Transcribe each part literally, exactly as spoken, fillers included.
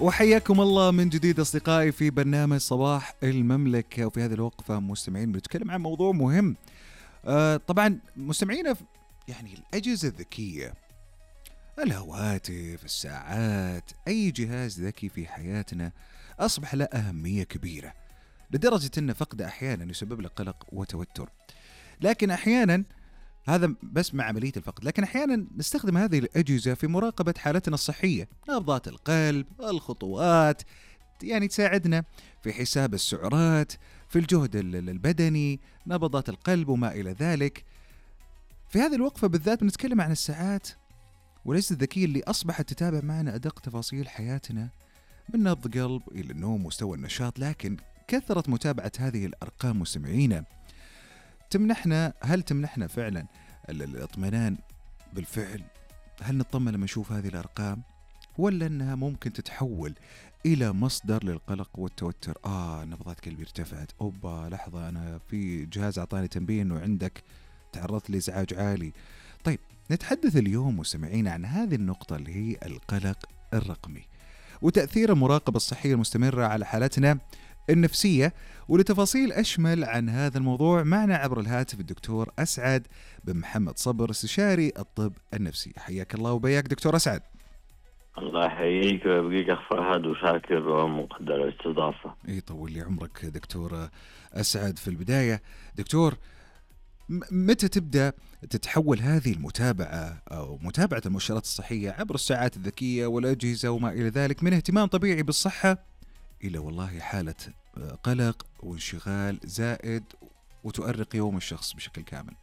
وحياكم الله من جديد أصدقائي في برنامج صباح المملكة. وفي هذه الوقفة مستمعين بنتكلم عن موضوع مهم. آه طبعا مستمعينا يعني الأجهزة الذكية، الهواتف، الساعات، أي جهاز ذكي في حياتنا أصبح له أهمية كبيرة لدرجة أن فقده أحيانا يسبب له قلق وتوتر. لكن أحيانا هذا بس مع عملية الفقد، لكن أحيانا نستخدم هذه الأجهزة في مراقبة حالتنا الصحية، نبضات القلب، الخطوات، يعني تساعدنا في حساب السعرات، في الجهد البدني، نبضات القلب وما إلى ذلك. في هذه الوقفة بالذات بنتكلم عن الساعات والأجهزة الذكية اللي أصبحت تتابع معنا أدق تفاصيل حياتنا، من نبض قلب إلى النوم، مستوى النشاط. لكن كثرة متابعة هذه الأرقام مستمعينا تمنحنا، هل تمنحنا فعلا الاطمئنان بالفعل؟ هل نطمن لما نشوف هذه الأرقام، ولا أنها ممكن تتحول إلى مصدر للقلق والتوتر؟ آه نبضات قلبي ارتفعت، أوبا لحظة أنا في جهاز أعطاني تنبيه أنه عندك تعرضت لإزعاج عالي. طيب نتحدث اليوم مستمعينا عن هذه النقطة اللي هي القلق الرقمي وتأثير المراقبة الصحية المستمرة على حالتنا النفسية. ولتفاصيل أشمل عن هذا الموضوع معنا عبر الهاتف الدكتور أسعد بن محمد صبر، استشاري الطب النفسي. حياك الله وبياك دكتور أسعد. الله يحييك ويبقيك أخ فهد، وشاكر ومقدر الاستضافة. اي طول لي عمرك دكتور أسعد. في البداية دكتور، متى تبدأ تتحول هذه المتابعة أو متابعة المؤشرات الصحية عبر الساعات الذكية والأجهزة وما إلى ذلك من اهتمام طبيعي بالصحة إلى والله حالة قلق وانشغال زائد وتؤرق يوم الشخص بشكل كامل؟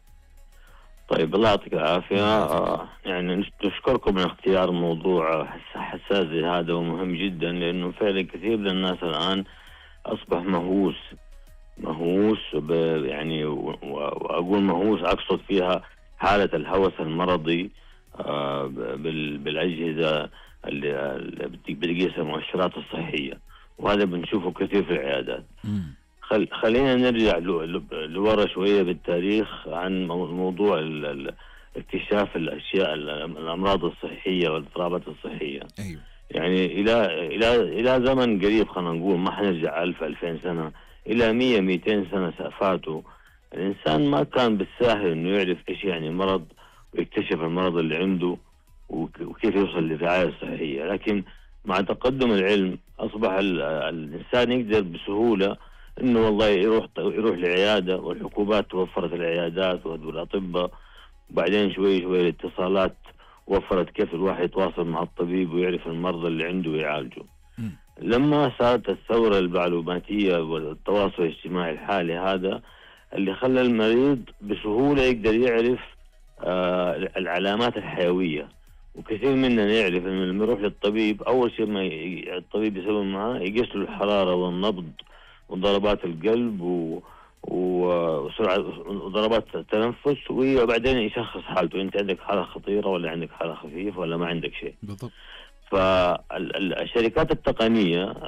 طيب الله يعطيك العافية. آه يعني نشكركم من اختيار موضوع حساس زي هذا ومهم جدا، لأنه فعلا كثير من الناس الآن أصبح مهووس مهووس يعني، وأقول مهووس أقصد فيها حالة الهوس المرضي آه بالأجهزة اللي بتقيس المؤشرات الصحية، وهذا بنشوفه كثير في العيادات. خل خلينا نرجع لورا شوية بالتاريخ عن موضوع اكتشاف الأشياء الأمراض الصحية والاضطرابات الصحية. أيوه. يعني إلى إلى إلى زمن قريب، خلينا نقول ما حنرجع ألف ألفين سنة، إلى مية ميتين سنة فاتوا، الإنسان ما كان بالساهل إنه يعرف إيش يعني مرض ويكتشف المرض اللي عنده وكيف يوصل للرعاية الصحية. لكن مع تقدم العلم أصبح الإنسان يقدر بسهولة إنه والله يروح يروح لعيادة، والحكومات توفرت العيادات والأطباء، وبعدين شوي شوي الاتصالات وفرت كيف الواحد يتواصل مع الطبيب ويعرف المرضى اللي عنده ويعالجه. لما صارت الثورة المعلوماتية والتواصل الاجتماعي الحالي هذا اللي خلى المريض بسهولة يقدر يعرف آه العلامات الحيوية، وكثير مننا يعرف إنه لما يروح للطبيب أول شيء ما الطبيب يسوي معاه يقيس له الحرارة والنبض وضربات القلب و... وسرعة وضربات التنفس، وبعدين يشخص حالته، أنت عندك حالة خطيرة ولا عندك حالة خفيفة ولا ما عندك شيء. بالضبط. فالشركات التقنية